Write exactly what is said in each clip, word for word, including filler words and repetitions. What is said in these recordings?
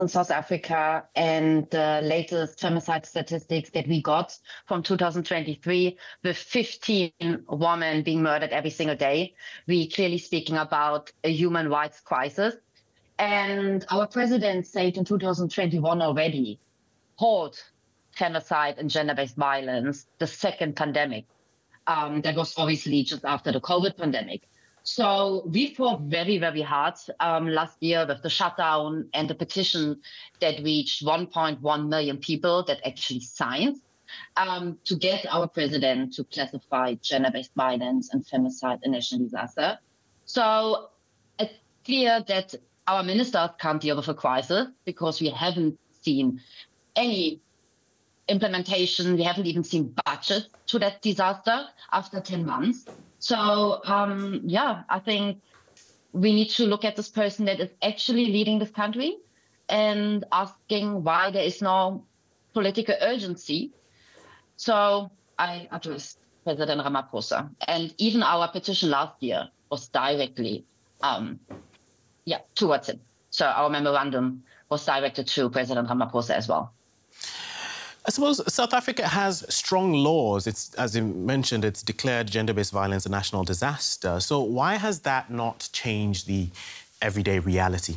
in South Africa, and the latest femicide statistics that we got from two thousand twenty-three, with fifteen women being murdered every single day, we clearly speaking about a human rights crisis. And our president said in two thousand twenty-one already, halt femicide and gender-based violence, the second pandemic. Um, that was obviously just after the COVID pandemic. So we fought very, very hard um, last year with the shutdown and the petition that reached one point one million people that actually signed um, to get our president to classify gender-based violence and femicide a national disaster. So it's clear that our ministers can't deal with a crisis because we haven't seen any implementation. We haven't even seen budget to that disaster after ten months. So, um, yeah, I think we need to look at this person that is actually leading this country and asking why there is no political urgency. So I addressed President Ramaphosa. And even our petition last year was directly um, yeah, towards him. So our memorandum was directed to President Ramaphosa as well. I suppose South Africa has strong laws. It's, as you mentioned, it's declared gender-based violence a national disaster. So why has that not changed the everyday reality?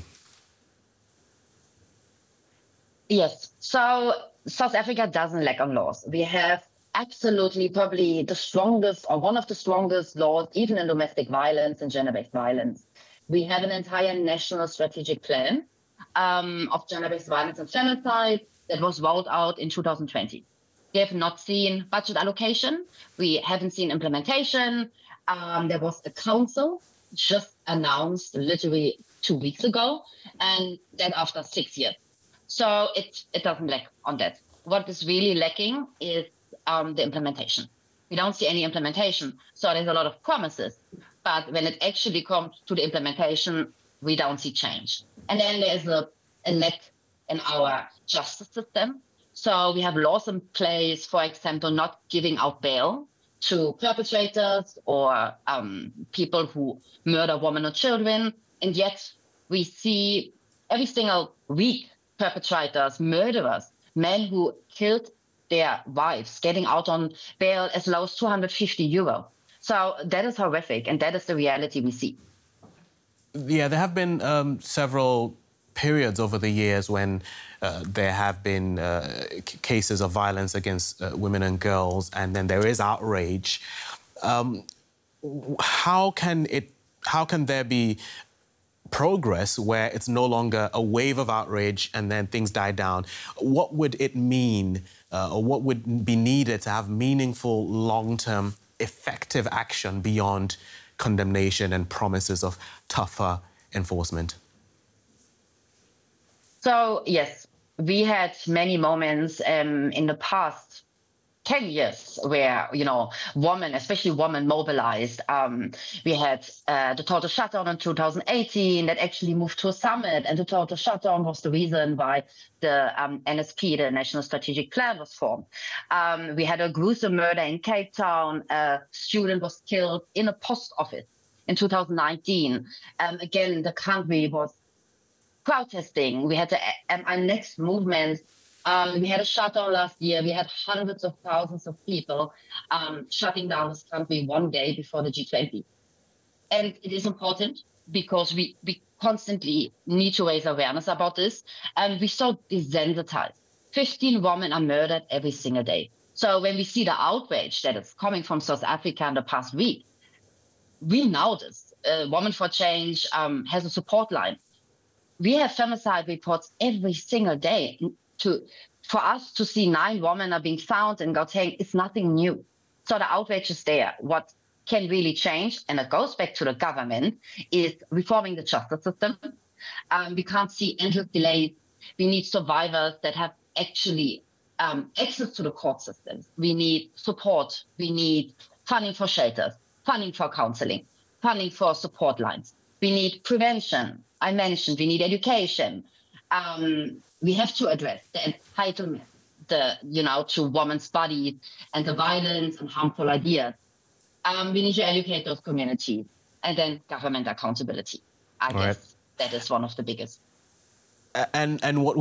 Yes. So South Africa doesn't lack on laws. We have absolutely probably the strongest or one of the strongest laws, even in domestic violence and gender-based violence. We have an entire national strategic plan um, of gender-based violence and femicide that was rolled out in two thousand twenty. We have not seen budget allocation. We haven't seen implementation. Um, there was a council just announced literally two weeks ago, and that after six years. So it, it doesn't lack on that. What is really lacking is um, the implementation. We don't see any implementation. So there's a lot of promises. But when it actually comes to the implementation, we don't see change. And then there's a, a lack in our justice system. So we have laws in place, for example, not giving out bail to perpetrators or um, people who murder women or children. And yet we see every single week perpetrators, murderers, men who killed their wives getting out on bail as low as two hundred fifty euro. So that is horrific, and that is the reality we see. Yeah, there have been um, several periods over the years when uh, there have been uh, cases of violence against uh, women and girls, and then there is outrage. Um, how can it? How can there be progress where it's no longer a wave of outrage and then things die down? What would it mean, uh, or what would be needed to have meaningful, long-term, effective action beyond condemnation and promises of tougher enforcement? So, yes, we had many moments um, in the past ten years where, you know, women, especially women, mobilized. Um, we had uh, the total shutdown in two thousand eighteen that actually moved to a summit, and the total shutdown was the reason why the um, N S P, the National Strategic Plan, was formed. Um, we had a gruesome murder in Cape Town. A student was killed in a post office in two thousand nineteen. Um, again, the country was protesting. We had the M I Next movement. Um, we had a shutdown last year. We had hundreds of thousands of people um, shutting down this country one day before the G twenty. And it is important because we, we constantly need to raise awareness about this. And we so desensitized. fifteen women are murdered every single day. So when we see the outrage that is coming from South Africa in the past week, we know this. Uh, Women for Change um, has a support line. We have femicide reports every single day. To, for us to see nine women are being found in Gauteng is nothing new. So the outrage is there. What can really change, and it goes back to the government, is reforming the justice system. Um, we can't see endless delays. We need survivors that have actually um, access to the court systems. We need support. We need funding for shelters, funding for counseling, funding for support lines. We need prevention. I mentioned we need education. Um, we have to address the entitlement, the, you know, to women's bodies and the violence and harmful ideas. Um, we need to educate those communities, and then government accountability. I All guess right. that is one of the biggest. And and what